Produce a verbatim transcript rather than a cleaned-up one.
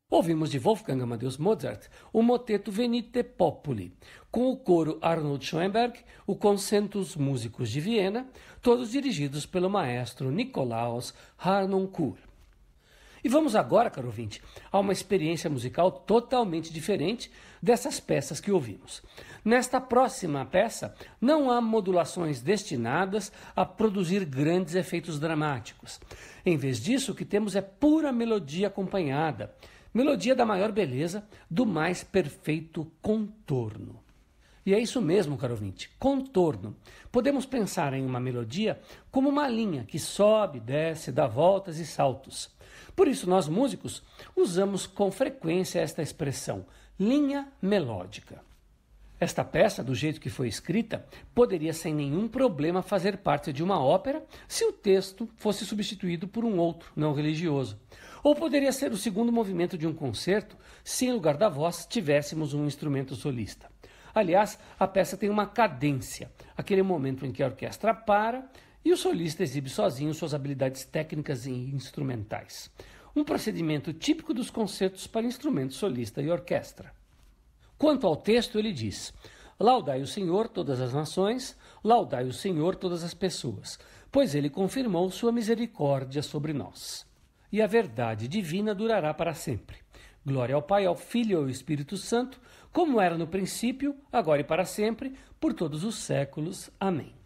Ouvimos de Wolfgang Amadeus Mozart o moteto Venite Populi, com o coro Arnold Schoenberg, o Concentus Músicos de Viena, todos dirigidos pelo maestro Nikolaus Harnoncourt. E vamos agora, caro ouvinte, a uma experiência musical totalmente diferente dessas peças que ouvimos. Nesta próxima peça, não há modulações destinadas a produzir grandes efeitos dramáticos. Em vez disso, o que temos é pura melodia acompanhada, melodia da maior beleza, do mais perfeito contorno. E é isso mesmo, caro ouvinte, contorno. Podemos pensar em uma melodia como uma linha que sobe, desce, dá voltas e saltos. Por isso, nós músicos usamos com frequência esta expressão, linha melódica. Esta peça, do jeito que foi escrita, poderia sem nenhum problema fazer parte de uma ópera se o texto fosse substituído por um outro, não religioso. Ou poderia ser o segundo movimento de um concerto se, em lugar da voz, tivéssemos um instrumento solista. Aliás, a peça tem uma cadência, aquele momento em que a orquestra para e o solista exibe sozinho suas habilidades técnicas e instrumentais. Um procedimento típico dos concertos para instrumento solista e orquestra. Quanto ao texto, ele diz: laudai o Senhor todas as nações, laudai o Senhor todas as pessoas, pois ele confirmou sua misericórdia sobre nós. E a verdade divina durará para sempre. Glória ao Pai, ao Filho e ao Espírito Santo, como era no princípio, agora e para sempre, por todos os séculos. Amém.